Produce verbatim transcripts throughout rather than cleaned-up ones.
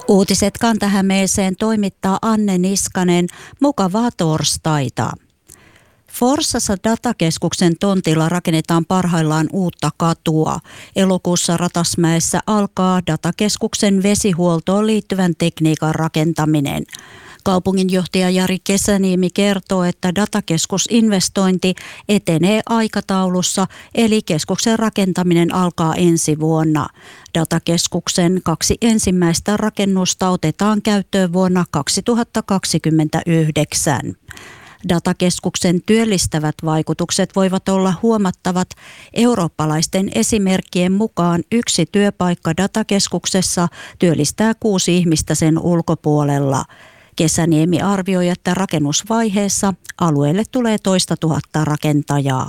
Uutiset Kanta-Hämeeseen toimittaa Anne Niskanen. Mukavaa torstaita. Forssassa datakeskuksen tontilla rakennetaan parhaillaan uutta katua. Elokuussa Ratasmäessä alkaa datakeskuksen vesihuoltoon liittyvän tekniikan rakentaminen. Kaupunginjohtaja Jari Kesäniemi kertoo, että datakeskusinvestointi etenee aikataulussa, eli keskuksen rakentaminen alkaa ensi vuonna. Datakeskuksen kaksi ensimmäistä rakennusta otetaan käyttöön vuonna kaksituhattakaksikymmentäyhdeksän. Datakeskuksen työllistävät vaikutukset voivat olla huomattavat. Eurooppalaisten esimerkkien mukaan yksi työpaikka datakeskuksessa työllistää kuusi ihmistä sen ulkopuolella. Kesäniemi arvioi, että rakennusvaiheessa alueelle tulee toista tuhatta rakentajaa.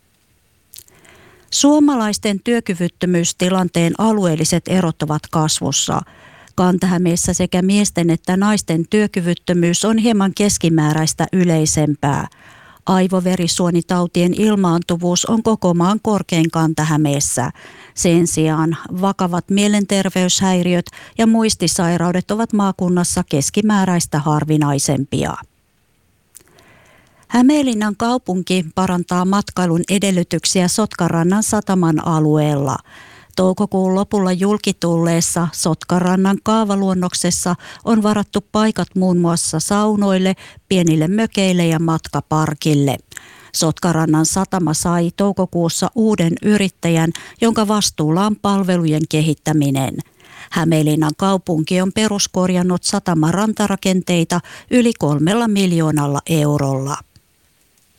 Suomalaisten työkyvyttömyystilanteen alueelliset erot ovat kasvussa. Kanta-Hämeessä sekä miesten että naisten työkyvyttömyys on hieman keskimääräistä yleisempää. Aivoverisuonitautien ilmaantuvuus on koko maan korkein Kanta-Hämeessä. Sen sijaan vakavat mielenterveyshäiriöt ja muistisairaudet ovat maakunnassa keskimääräistä harvinaisempia. Hämeenlinnan kaupunki parantaa matkailun edellytyksiä Sotkarannan sataman alueella. Toukokuun lopulla julkitulleessa Sotkarannan kaavaluonnoksessa on varattu paikat muun muassa saunoille, pienille mökeille ja matkaparkille. Sotkarannan satama sai toukokuussa uuden yrittäjän, jonka vastuulla on palvelujen kehittäminen. Hämeenlinnan kaupunki on peruskorjannut sataman rantarakenteita yli kolmella miljoonalla eurolla.